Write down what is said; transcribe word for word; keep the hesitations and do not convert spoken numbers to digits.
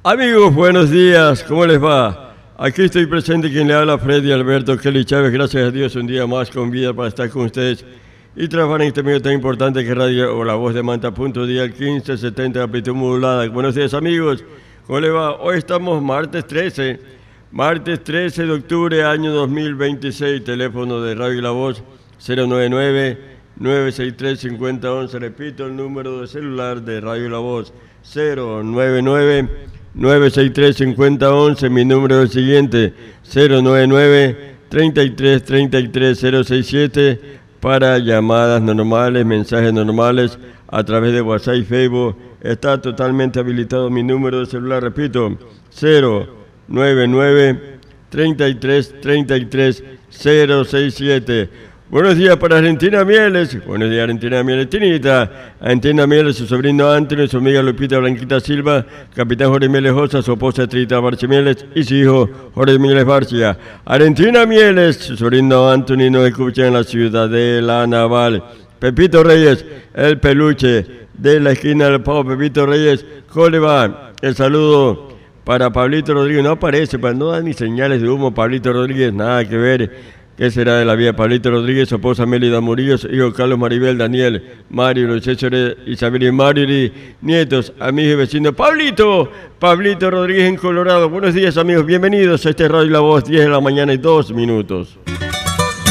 Amigos, buenos días, ¿cómo les va? Aquí estoy presente quien le habla, Freddy Alberto Kelly Chávez. Gracias a Dios, un día más con vida para estar con ustedes y trabajar en este medio tan importante que es Radio o La Voz de Manta, punto día el quince setenta de amplitud modulada. Buenos días, amigos, ¿cómo les va? Hoy estamos martes trece, martes trece de octubre, año dos mil veintiséis, teléfono de Radio La Voz cero nueve nueve, nueve seis tres, cinco cero uno uno. Repito, el número de celular de Radio La Voz cero nueve nueve, nueve seis tres, cinco cero uno uno. Mi número es el siguiente: cero nueve nueve, treinta y tres, treinta y tres, cero sesenta y siete para llamadas normales, mensajes normales a través de WhatsApp y Facebook. Está totalmente habilitado mi número de celular, repito, cero nueve nueve, treinta y tres, treinta y tres, cero sesenta y siete. Buenos días para Argentina Mieles. Buenos días, Argentina Mieles. Tinita, Argentina Mieles, su sobrino Antonio, su amiga Lupita Blanquita Silva, capitán Jorge Mieles Josa, su esposa Trita Barcia Mieles y su hijo Jorge Mieles Barcia. Argentina Mieles, su sobrino Antonio nos escucha en la ciudad de La Naval. Pepito Reyes, el peluche de la esquina del Pavo. Pepito Reyes, ¿cómo le va? El saludo para Pablito Rodríguez. No aparece, no da ni señales de humo. Pablito Rodríguez, nada que ver. ¿Qué será de la vida? Pablito Rodríguez, su esposa Mélida Murillo, su hijo Carlos Maribel, Daniel, Mario, Luis César, Isabel y Mario, y nietos, amigos y vecinos. Pablito, Pablito Rodríguez en Colorado. Buenos días, amigos, bienvenidos a este Radio La Voz, diez de la mañana y dos minutos.